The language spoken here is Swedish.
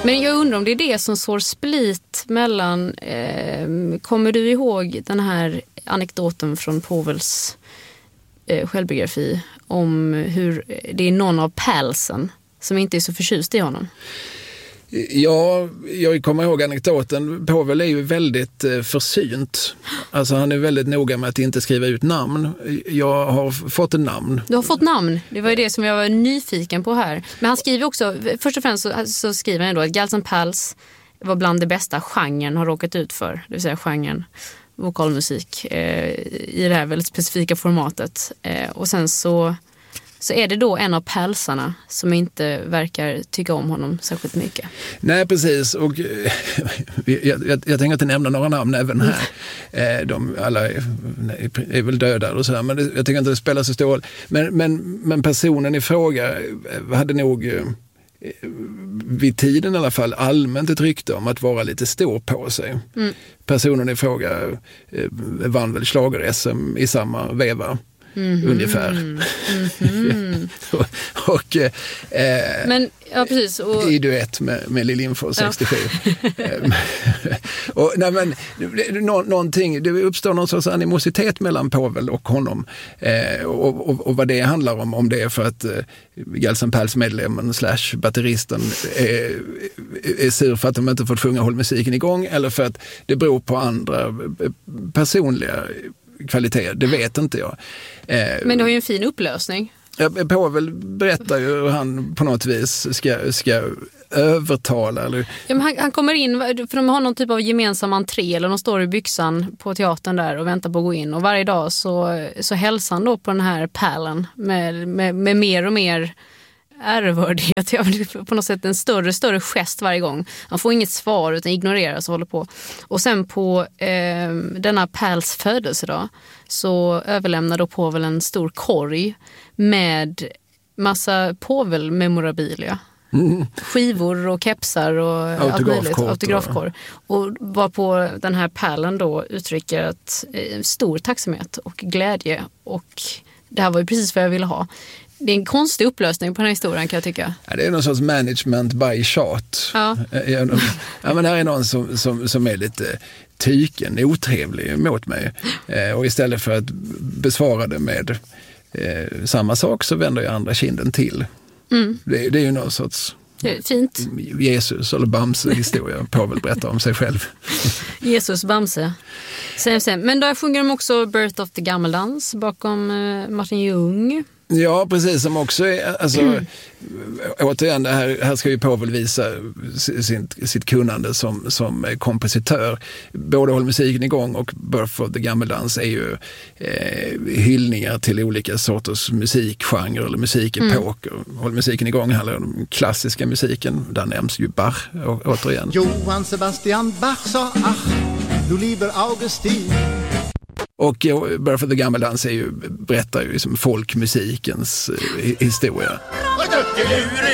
Men jag undrar om det är det som sår split mellan... kommer du ihåg den här anekdoten från Povels självbiografi om hur det är någon av palsen som inte är så förtjust i honom? Ja, jag kommer ihåg anekdoten. Povel är ju väldigt försynt. Alltså han är väldigt noga med att inte skriva ut namn. Jag har fått ett namn. Du har fått namn. Det var ju det som jag var nyfiken på här. Men han skriver också, först och främst så skriver han då att Guns N' Pals var bland det bästa genren har råkat ut för. Det vill säga genren vokalmusik i det här väldigt specifika formatet. Och sen så är det då en av pälsarna som inte verkar tycka om honom särskilt mycket. Nej, precis. Och jag tänker inte nämna några namn även här. De alla är väl döda och sådär, men jag tycker inte det spelar så stor roll. Men personen i fråga hade nog vid tiden i alla fall allmänt ett rykte om att vara lite stor på sig. Personen i fråga vann väl schlager-SM i samma veva. Ungefär. och men, ja, precis. Och... i duett med Lill Lindfors 67. Och, nej, men, någonting, det uppstår någon sorts animositet mellan Povel och honom. Och vad det handlar om det är för att Guns N' Pals medlemmen / batteristen är sur för att de inte fått sjunga Håll musiken igång, eller för att det beror på andra personliga kvalitet, det vet inte jag. Men det har ju en fin upplösning. Povel berättar ju hur han på något vis ska övertala. Eller... Ja, men han kommer in, för de har någon typ av gemensam entré, eller de står i byxan på teatern där och väntar på att gå in. Och varje dag så hälsar han då på den här pärlen med mer och mer ärevördighet. På något sätt en större gest varje gång. Han får inget svar utan ignoreras och håller på. Och sen på denna Pals födelsedag så överlämnar då Povel en stor korg med massa Povel-memorabilia. Skivor och kepsar och autografkort. Och varpå den här Pärlen då uttrycker att stor tacksamhet och glädje, och det här var ju precis vad jag ville ha. Det är en konstig upplösning på den här historien, kan jag tycka. Ja, det är någon sorts management by shot. Ja. Ja, men här är någon som är lite tyken, otrevlig mot mig. Och istället för att besvara det med samma sak så vänder jag andra kinden till. Det är ju någon sorts fint. Jesus eller Bamse-historia Povel berättar om sig själv. Jesus, Bamse. Men då sjunger de också Birth of the Gameldans bakom Martin Ljung. Ja, precis, som också är, alltså, återigen, här ska ju Povel visa sitt kunnande som kompositör. Både Håll musiken igång och Birth of the Gameldans är ju hyllningar till olika sorters musikgenrer eller musikepoker. Håll musiken igång handlar om den klassiska musiken, där nämns ju Bach återigen. Johann Sebastian Bach sa ach, du lieber Augustin. Och Birth of the Gameldans berättar ju liksom folkmusikens historia.